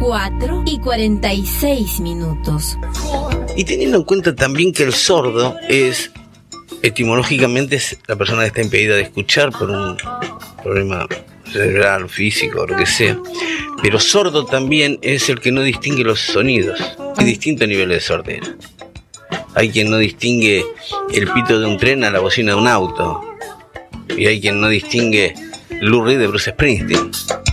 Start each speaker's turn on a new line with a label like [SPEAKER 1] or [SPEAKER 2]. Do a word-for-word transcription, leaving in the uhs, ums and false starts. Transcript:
[SPEAKER 1] cuatro y cuarenta y seis minutos.
[SPEAKER 2] Y teniendo en cuenta también que el sordo es, etimológicamente, es la persona que está impedida de escuchar por un problema cerebral, físico, lo que sea. Pero sordo también es el que no distingue los sonidos. Hay distintos niveles de sordera. Hay quien no distingue el pito de un tren a la bocina de un auto. Y hay quien no distingue Lou Reed de Bruce Springsteen.